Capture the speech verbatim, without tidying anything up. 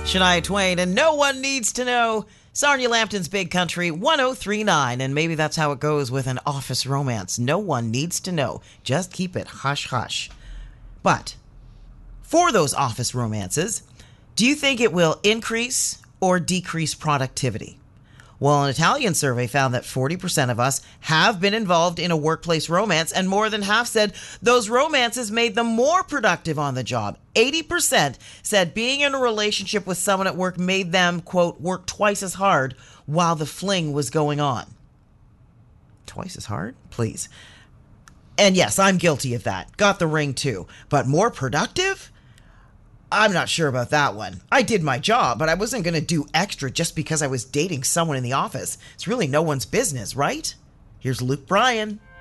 Shania Twain, and no one needs to know. Sarnia Lambton's Big Country one oh three point nine, and maybe that's how it goes with an office romance. No one needs to know. Just keep it hush hush. But for those office romances, do you think it will increase or decrease productivity? Well, an Italian survey found that forty percent of us have been involved in a workplace romance, and more than half said those romances made them more productive on the job. eighty percent said being in a relationship with someone at work made them, quote, work twice as hard while the fling was going on. Twice as hard? Please. And yes, I'm guilty of that. Got the ring too. But more productive? I'm not sure about that one. I did my job, but I wasn't going to do extra just because I was dating someone in the office. It's really no one's business, right? Here's Luke Bryan.